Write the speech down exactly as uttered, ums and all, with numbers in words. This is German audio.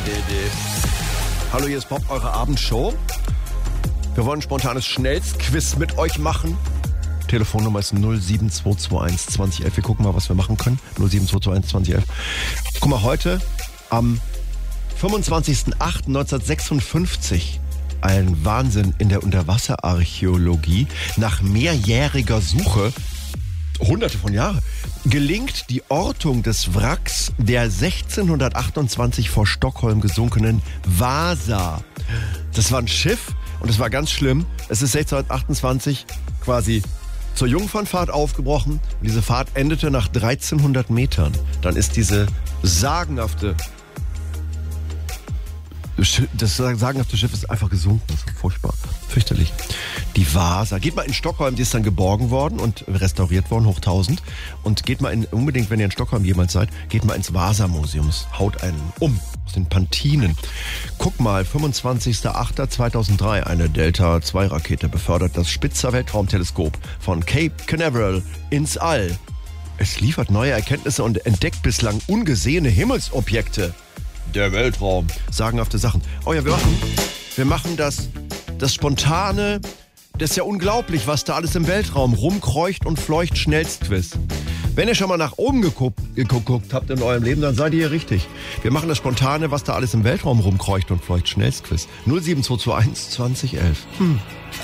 Hallo, hier ist Bob, eure Abendshow. Wir wollen ein spontanes Schnellstquiz mit euch machen. Telefonnummer ist null sieben zwei zwei eins zwanzig elf. Wir gucken mal, was wir machen können. null sieben zwei zwei eins zwanzig elf. Guck mal, heute am fünfundzwanzigsten achten neunzehnhundertsechsundfünfzig, ein Wahnsinn in der Unterwasserarchäologie, nach mehrjähriger Suche, hunderte von Jahren, gelingt die Ortung des Wracks der sechzehnhundertachtundzwanzig vor Stockholm gesunkenen Vasa. Das war ein Schiff und es war ganz schlimm. Es ist sechzehnhundertachtundzwanzig quasi zur Jungfernfahrt aufgebrochen und diese Fahrt endete nach dreizehnhundert Metern. Dann ist diese sagenhafte Das sagenhafte Schiff ist einfach gesunken. Das ist furchtbar. Fürchterlich. Die Vasa. Geht mal in Stockholm, die ist dann geborgen worden und restauriert worden, hoch tausend. Und geht mal in, unbedingt, wenn ihr in Stockholm jemals seid, geht mal ins Vasa-Museum. Haut einen um aus den Pantinen. Guck mal, fünfundzwanzigsten achten zweitausenddrei, eine Delta zwei Rakete befördert das Spitzer Weltraumteleskop von Cape Canaveral ins All. Es liefert neue Erkenntnisse und entdeckt bislang ungesehene Himmelsobjekte. Der Weltraum. Sagenhafte Sachen. Oh ja, wir machen, wir machen das, das Spontane, das ist ja unglaublich, was da alles im Weltraum rumkreucht und fleucht, Schnellstquiz. Wenn ihr schon mal nach oben geguckt, geguckt habt in eurem Leben, dann seid ihr hier richtig. Wir machen das Spontane, was da alles im Weltraum rumkreucht und fleucht, Schnellstquiz. null sieben zwei zwei eins zwanzig elf. Hm.